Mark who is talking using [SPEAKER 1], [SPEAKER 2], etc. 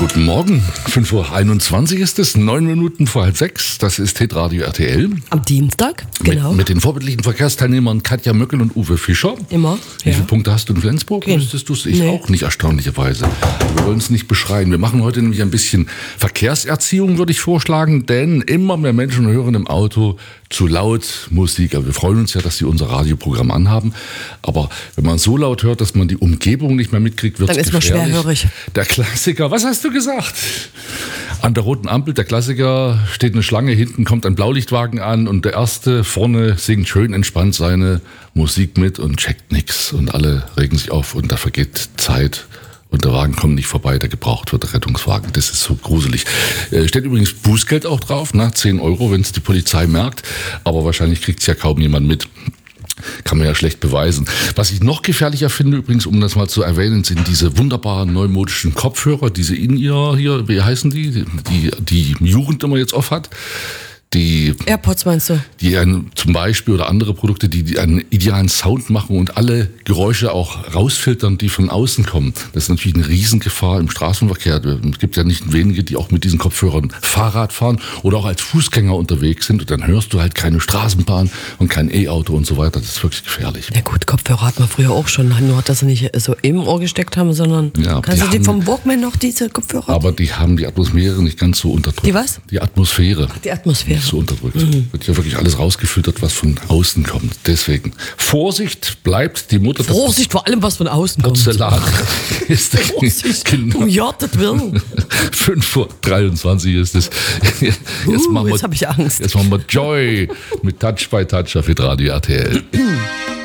[SPEAKER 1] Guten Morgen, 5:21 Uhr ist es, 9 Minuten vor 5:30. Das ist Hitradio RTL.
[SPEAKER 2] Am Dienstag, genau.
[SPEAKER 1] Mit den vorbildlichen Verkehrsteilnehmern Katja Möckel und Uwe Fischer.
[SPEAKER 2] Immer.
[SPEAKER 1] Wie viele Punkte hast du in Flensburg? Wüsstest du es? Ich auch nicht, erstaunlicherweise. Wir wollen es nicht beschreien. Wir machen heute nämlich ein bisschen Verkehrserziehung, würde ich vorschlagen, denn immer mehr Menschen hören im Auto zu laut Musik. Aber wir freuen uns ja, dass sie unser Radioprogramm anhaben. Aber wenn man so laut hört, dass man die Umgebung nicht mehr mitkriegt, wird es gefährlich.
[SPEAKER 2] Dann ist man schwerhörig.
[SPEAKER 1] Der Klassiker, was hast du gesagt? An der roten Ampel, der Klassiker, steht eine Schlange, hinten kommt ein Blaulichtwagen an und der Erste vorne singt schön entspannt seine Musik mit und checkt nichts. Und alle regen sich auf und da vergeht Zeit. Und der Wagen kommt nicht vorbei, der gebraucht wird, der Rettungswagen. Das ist so gruselig. Steht übrigens Bußgeld auch drauf, 10 Euro, wenn es die Polizei merkt. Aber wahrscheinlich kriegt es ja kaum jemand mit. Kann man ja schlecht beweisen. Was ich noch gefährlicher finde, übrigens, um das mal zu erwähnen, sind diese wunderbaren neumodischen Kopfhörer, diese In-Ear hier, wie heißen die Jugend immer jetzt auf hat. Die
[SPEAKER 2] AirPods meinst du?
[SPEAKER 1] Die zum Beispiel oder andere Produkte, die einen idealen Sound machen und alle Geräusche auch rausfiltern, die von außen kommen. Das ist natürlich eine Riesengefahr im Straßenverkehr. Es gibt ja nicht wenige, die auch mit diesen Kopfhörern Fahrrad fahren oder auch als Fußgänger unterwegs sind und dann hörst du halt keine Straßenbahn und kein E-Auto und so weiter. Das ist wirklich gefährlich.
[SPEAKER 2] Ja gut, Kopfhörer hat man früher auch schon, nur dass sie nicht so im Ohr gesteckt haben, sondern kannst du die vom Walkman noch diese Kopfhörer? Aber
[SPEAKER 1] die haben die Atmosphäre nicht ganz so unterdrückt.
[SPEAKER 2] Die was?
[SPEAKER 1] Die Atmosphäre.
[SPEAKER 2] Die Atmosphäre.
[SPEAKER 1] So unterdrückt. Wird ja wirklich alles rausgefiltert, was von außen kommt. Deswegen Vorsicht, bleibt die Mutter.
[SPEAKER 2] Vorsicht vor allem, was von außen kommt.
[SPEAKER 1] Porzellan ist
[SPEAKER 2] Vorsicht, um Gottes Willen.
[SPEAKER 1] 5:23 ist es.
[SPEAKER 2] Jetzt habe ich Angst.
[SPEAKER 1] Jetzt machen wir Joy mit Touch by Touch auf Hitradio RTL.